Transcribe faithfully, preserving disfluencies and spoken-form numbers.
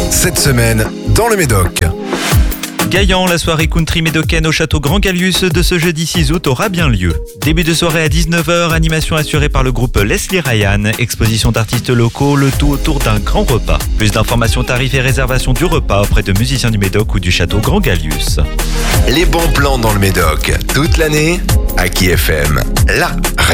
Cette semaine, dans le Médoc. Gaillan, la soirée country médocaine au château Grand Gallius de ce jeudi six août aura bien lieu. Début de soirée à dix-neuf heures, animation assurée par le groupe Leslie Ryan, exposition d'artistes locaux, le tout autour d'un grand repas. Plus d'informations, tarifs et réservations du repas auprès de musiciens du Médoc ou du château Grand Gallius. Les bons plans dans le Médoc, toute l'année, à Aki F M, la radio.